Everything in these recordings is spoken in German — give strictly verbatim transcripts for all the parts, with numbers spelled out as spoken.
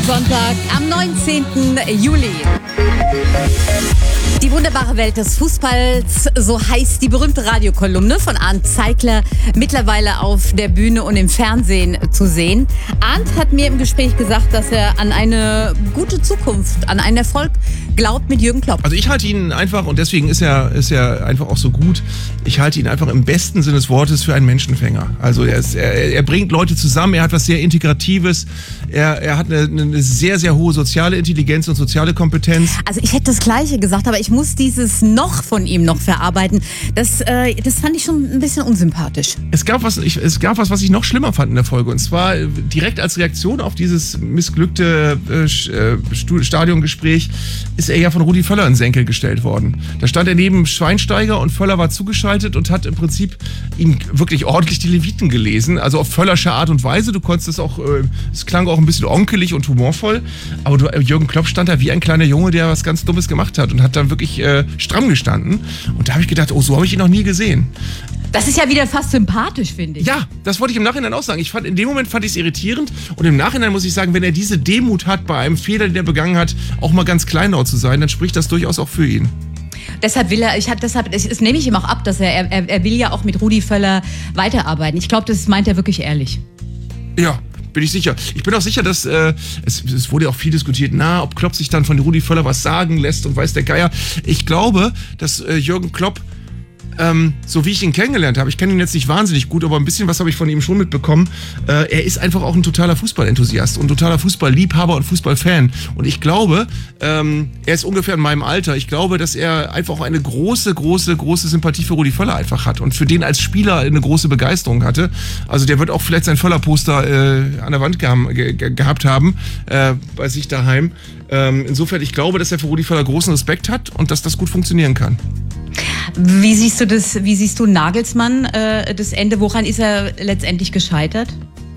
Sonntag am neunzehnten Juli. Die wunderbare Welt des Fußballs, so heißt die berühmte Radiokolumne von Arndt Zeigler, mittlerweile auf der Bühne und im Fernsehen zu sehen. Arndt hat mir im Gespräch gesagt, dass er an eine gute Zukunft, an einen Erfolg glaubt mit Jürgen Klopp. Also ich halte ihn einfach, und deswegen ist er, ist er einfach auch so gut, ich halte ihn einfach im besten Sinne des Wortes für einen Menschenfänger. Also er, ist, er, er bringt Leute zusammen, er hat was sehr Integratives, er, er hat eine, eine sehr, sehr hohe soziale Intelligenz und soziale Kompetenz. Also ich hätte das Gleiche gesagt, aber ich muss dieses noch von ihm noch verarbeiten. Das, äh, das fand ich schon ein bisschen unsympathisch. Es gab was, ich, es gab was, was ich noch schlimmer fand in der Folge. Und zwar direkt als Reaktion auf dieses missglückte äh, Stadiongespräch ist er ja von Rudi Völler in den Senkel gestellt worden. Da stand er neben Schweinsteiger und Völler war zugeschaltet und hat im Prinzip ihm wirklich ordentlich die Leviten gelesen. Also auf Völlersche Art und Weise. Du konntest es auch, äh, es klang auch ein bisschen onkelig und humorvoll. Aber du, Jürgen Klopp stand da wie ein kleiner Junge, der was ganz Dummes gemacht hat und hat dann wirklich äh, stramm gestanden. Und da habe ich gedacht, oh, so habe ich ihn noch nie gesehen. Das ist ja wieder fast sympathisch, finde ich. Ja, das wollte ich im Nachhinein auch sagen. Ich fand, in dem Moment fand ich es irritierend. Und im Nachhinein muss ich sagen, wenn er diese Demut hat, bei einem Fehler, den er begangen hat, auch mal ganz kleinlaut zu sein, dann spricht das durchaus auch für ihn. Deshalb will er, ich hat, deshalb, das, das nehme ich ihm auch ab, dass er, er, er will ja auch mit Rudi Völler weiterarbeiten. Ich glaube, das meint er wirklich ehrlich. Ja. Bin ich sicher. Ich bin auch sicher, dass äh, es, es wurde ja auch viel diskutiert, na, ob Klopp sich dann von Rudi Völler was sagen lässt und weiß der Geier. Ich glaube, dass äh, Jürgen Klopp, ähm, so wie ich ihn kennengelernt habe, ich kenne ihn jetzt nicht wahnsinnig gut, aber ein bisschen was habe ich von ihm schon mitbekommen, äh, er ist einfach auch ein totaler Fußballenthusiast und ein totaler Fußballliebhaber und Fußballfan. Und ich glaube, ähm, er ist ungefähr in meinem Alter, ich glaube, dass er einfach auch eine große, große, große Sympathie für Rudi Völler einfach hat und für den als Spieler eine große Begeisterung hatte. Also der wird auch vielleicht sein Völler-Poster äh, an der Wand ge- ge- gehabt haben, äh, bei sich daheim. Ähm, insofern, ich glaube, dass er für Rudi Völler großen Respekt hat und dass das gut funktionieren kann. Wie siehst du das, wie siehst du Nagelsmann, äh, das Ende? Woran ist er letztendlich gescheitert?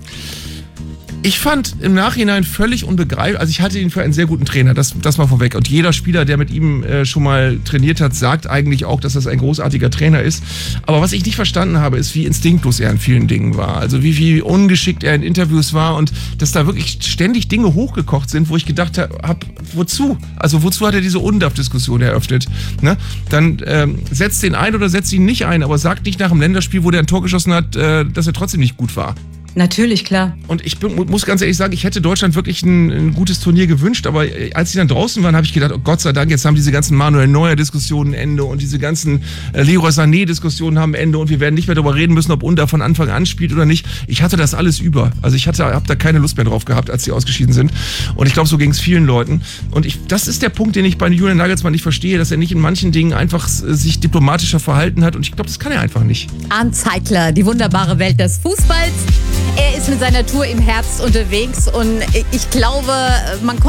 Ich fand im Nachhinein völlig unbegreiflich, also ich halte ihn für einen sehr guten Trainer, das, das mal vorweg. Und jeder Spieler, der mit ihm äh, schon mal trainiert hat, sagt eigentlich auch, dass das ein großartiger Trainer ist. Aber was ich nicht verstanden habe, ist, wie instinktlos er in vielen Dingen war. Also wie, wie ungeschickt er in Interviews war und dass da wirklich ständig Dinge hochgekocht sind, wo ich gedacht habe, wozu? Also wozu hat er diese UNDAF-Diskussion eröffnet? Ne? Dann ähm, setzt den ein oder setzt ihn nicht ein, aber sagt nicht nach dem Länderspiel, wo der ein Tor geschossen hat, äh, dass er trotzdem nicht gut war. Natürlich, klar. Und ich bin, muss ganz ehrlich sagen, ich hätte Deutschland wirklich ein, ein gutes Turnier gewünscht, aber als sie dann draußen waren, habe ich gedacht, oh Gott sei Dank, jetzt haben diese ganzen Manuel Neuer-Diskussionen ein Ende und diese ganzen äh, Leroy Sané-Diskussionen haben ein Ende und wir werden nicht mehr darüber reden müssen, ob Unter von Anfang an spielt oder nicht. Ich hatte das alles über. Also ich hatte, habe da keine Lust mehr drauf gehabt, als sie ausgeschieden sind. Und ich glaube, so ging es vielen Leuten. Und ich, das ist der Punkt, den ich bei Julian Nagelsmann nicht verstehe, dass er nicht in manchen Dingen einfach äh, sich diplomatischer verhalten hat und ich glaube, das kann er einfach nicht. Arndt Zeigler, die wunderbare Welt des Fußballs. Er ist mit seiner Tour im Herbst unterwegs und ich glaube, man konnte